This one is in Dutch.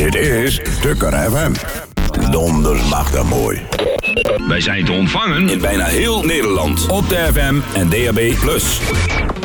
Dit is Tukker FM. Donders mag dat mooi. Wij zijn te ontvangen in bijna heel Nederland. Op de FM en DAB+.